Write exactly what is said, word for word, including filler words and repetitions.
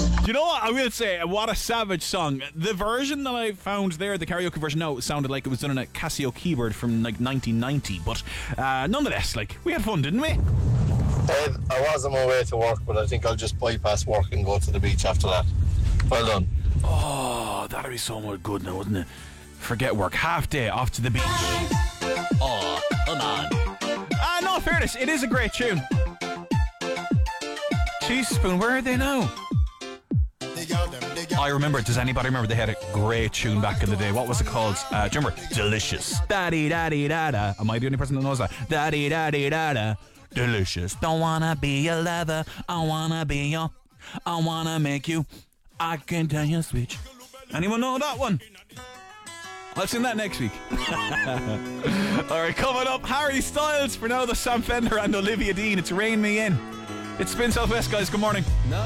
Do you know what? I will say, what a savage song. The version that I found there, the karaoke version, no, it sounded like it was done on a Casio keyboard from like nineteen ninety. But uh, nonetheless, like, we had fun, didn't we? Ed, I was on my way to work, but I think I'll just bypass work and go to the beach after that. Well done. Oh, that'd be so much good now, wouldn't it? Forget work, half day, off to the beach. Oh, come on. Ah, no, fairness, it is a great tune. Teaspoon, where are they now? I remember, does anybody remember they had a great tune back in the day? What was it called? Uh, do you remember? Delicious. Da-dee-da-dee-da-da. Am I the only person that knows that? Da-dee-da-dee-da-da. Delicious. Don't wanna be your lover. I wanna be your. I wanna make you. I can tell you switch. Anyone know that one? I'll sing that next week. Alright, coming up, Harry Styles. For now, the Sam Fender and Olivia Dean. It's Rain Me In. It's Spin Southwest, guys. Good morning. No.